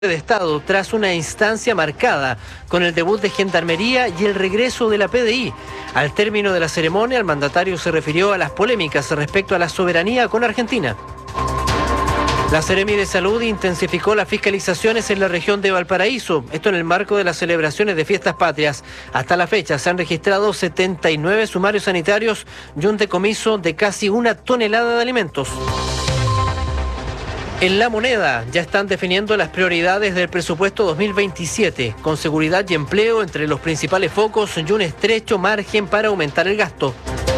de Estado tras una instancia marcada con el debut de Gendarmería y el regreso de la PDI. Al término de la ceremonia, el mandatario se refirió a las polémicas respecto a la soberanía con Argentina. La Seremi de Salud intensificó las fiscalizaciones en la región de Valparaíso, esto en el marco de las celebraciones de fiestas patrias. Hasta la fecha se han registrado 79 sumarios sanitarios y un decomiso de casi 1 tonelada de alimentos. En La Moneda ya están definiendo las prioridades del presupuesto 2027, con seguridad y empleo entre los principales focos y un estrecho margen para aumentar el gasto.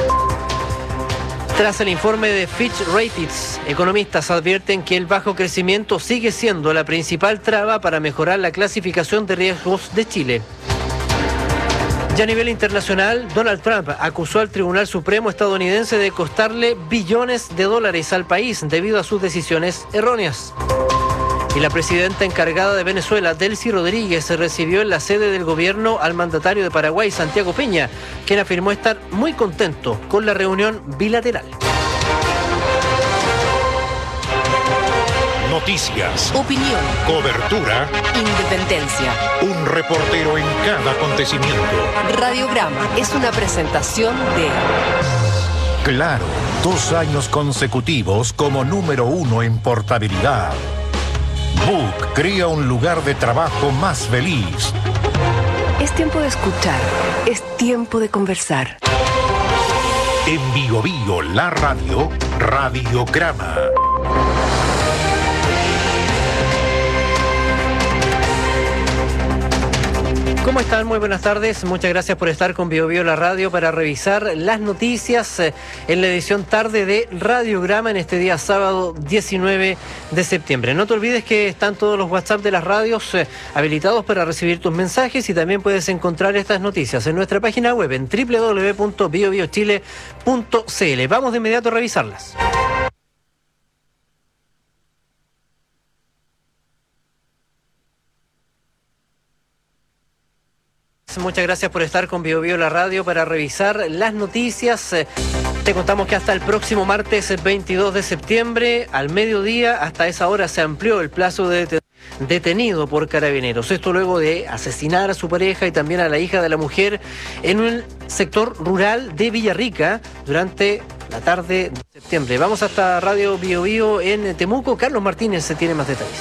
Tras el informe de Fitch Ratings, economistas advierten que el bajo crecimiento sigue siendo la principal traba para mejorar la clasificación de riesgos de Chile. Y a nivel internacional, Donald Trump acusó al Tribunal Supremo estadounidense de costarle billones de dólares al país debido a sus decisiones erróneas. Y la presidenta encargada de Venezuela, Delcy Rodríguez, se recibió en la sede del gobierno al mandatario de Paraguay, Santiago Peña, quien afirmó estar muy contento con la reunión bilateral. Noticias, opinión, cobertura, independencia. un reportero en cada acontecimiento. Radiograma es una presentación de Claro, 2 años consecutivos como número 1 en portabilidad. Book crea un lugar de trabajo más feliz. Es tiempo de escuchar, es tiempo de conversar. En Bio Bio, la radio, Radiograma. ¿Cómo están? Muy buenas tardes. Muchas gracias por estar con Bio Bio la radio para revisar las noticias en la edición tarde de Radiograma en este día sábado 19 de septiembre. No te olvides que están todos los WhatsApp de las radios habilitados para recibir tus mensajes y también puedes encontrar estas noticias en nuestra página web en www.biobiochile.cl. Vamos de inmediato a revisarlas. Muchas gracias por estar con Bio Bio la radio para revisar las noticias. Te contamos que hasta el próximo martes 22 de septiembre al mediodía, hasta esa hora se amplió el plazo de detenido por carabineros. Esto luego de asesinar a su pareja y también a la hija de la mujer en un sector rural de Villarrica durante la tarde de septiembre. Vamos hasta Radio Bio Bio en Temuco. Carlos Martínez tiene más detalles.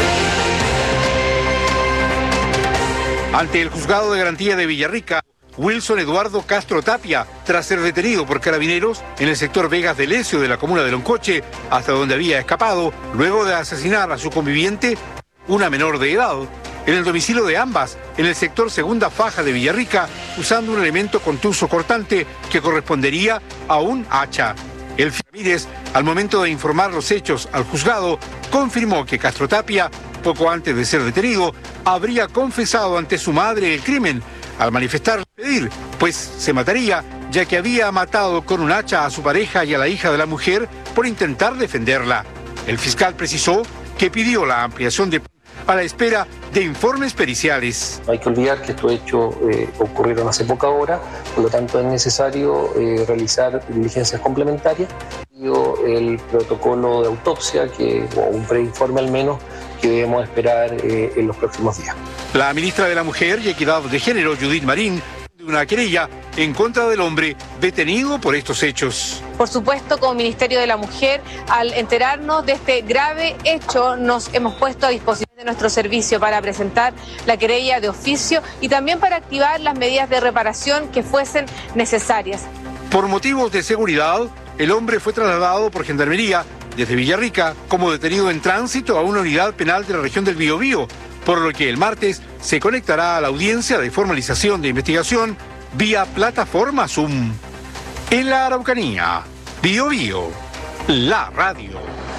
Ante el juzgado de garantía de Villarrica, Wilson Eduardo Castro Tapia, tras ser detenido por carabineros en el sector Vegas de Lecio de la comuna de Loncoche, hasta donde había escapado, luego de asesinar a su conviviente, una menor de edad, en el domicilio de ambas, en el sector Segunda Faja de Villarrica, usando un elemento contuso cortante que correspondería a un hacha. El Ramírez, al momento de informar los hechos al juzgado, confirmó que Castro Tapia, poco antes de ser detenido, habría confesado ante su madre el crimen, al manifestar pedir, pues se mataría, ya que había matado con un hacha a su pareja y a la hija de la mujer por intentar defenderla. El fiscal precisó que pidió la ampliación de a la espera de informes periciales. No hay que olvidar que estos hechos ocurrieron hace poca hora, por lo tanto es necesario realizar diligencias complementarias. El protocolo de autopsia, o un preinforme al menos, que debemos esperar en los próximos días. La ministra de la Mujer y Equidad de Género, Judith Marín, de una querella en contra del hombre detenido por estos hechos. Por supuesto, como Ministerio de la Mujer, al enterarnos de este grave hecho, nos hemos puesto a disposición de nuestro servicio para presentar la querella de oficio y también para activar las medidas de reparación que fuesen necesarias. Por motivos de seguridad, el hombre fue trasladado por Gendarmería desde Villarrica como detenido en tránsito a una unidad penal de la región del Biobío, por lo que el martes se conectará a la audiencia de formalización de investigación vía plataforma Zoom. En la Araucanía, Bio Bio, la radio.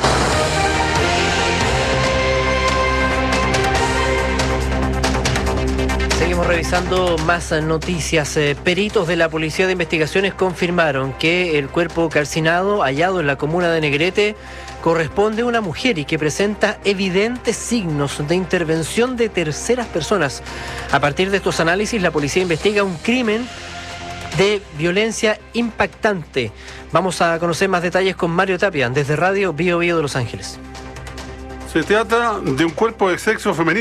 Seguimos revisando más noticias. Peritos de la Policía de Investigaciones confirmaron que el cuerpo calcinado hallado en la comuna de Negrete corresponde a una mujer y que presenta evidentes signos de intervención de terceras personas. A partir de estos análisis, la policía investiga un crimen de violencia impactante. Vamos a conocer más detalles con Mario Tapia, desde Radio Bio Bio de Los Ángeles. Se trata de un cuerpo de sexo femenino.